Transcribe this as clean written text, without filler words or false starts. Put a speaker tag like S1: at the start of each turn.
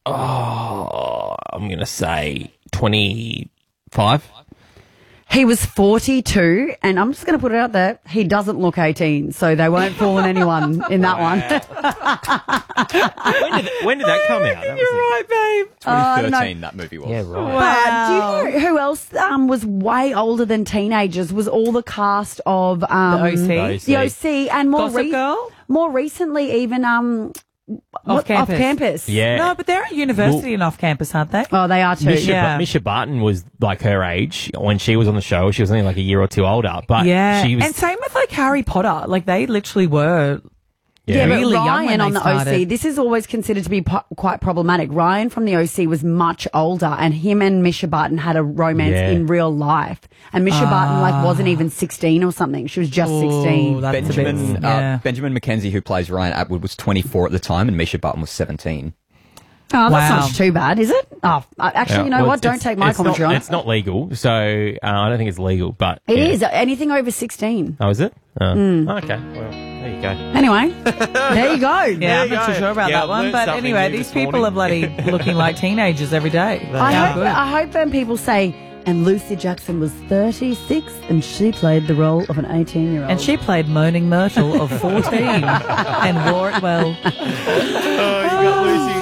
S1: I'm going to say 25.
S2: He was 42, and I'm just going to put it out there, he doesn't look 18, so they won't fool anyone in that one.
S1: When did that come out? That
S3: You're right, babe.
S4: 2013, that movie was.
S1: Yeah, right.
S2: But do you know who else was way older than teenagers? Was all the cast of
S3: The OC.
S2: The OC, and
S3: Gossip Girl?
S2: more recently even
S3: Off Campus.
S2: Off Campus.
S1: Yeah.
S3: No, but they're at university and off campus, aren't they?
S2: Oh, they are too.
S1: Misha Barton was like her age when she was on the show. She was only like a year or two older, but
S3: Yeah.
S1: she was.
S3: And same with like Harry Potter. Like they literally were.
S2: Yeah,
S3: really
S2: but
S3: young when
S2: Ryan
S3: they
S2: on the
S3: started.
S2: OC, this is always considered to be quite problematic. Ryan from the OC was much older, and him and Misha Barton had a romance in real life. And Misha Barton wasn't even 16 or something. She was just 16.
S3: That's a bit,
S4: Benjamin McKenzie, who plays Ryan Atwood, was 24 at the time, and Misha Barton was 17.
S2: Oh, that's
S3: Wow.
S2: not too bad, is it? Oh, actually, you know what? Don't take my commentary on it.
S1: It's not legal, so I don't think it's legal, but...
S2: It is. Anything over 16.
S1: Oh, is it? Okay, well, there you go.
S2: Anyway, there you go.
S3: Yeah, I'm not too sure about
S1: Yeah,
S3: that
S1: I've
S3: one.
S1: learned
S3: But
S1: something
S3: anyway,
S1: new
S3: these
S1: this
S3: people are bloody looking like teenagers every day.
S2: I hope when people say, and Lucy Jackson was 36 and she played the role of an 18-year-old.
S3: And she played Moaning Myrtle of 14 and wore it well.
S1: Oh, you got Lucy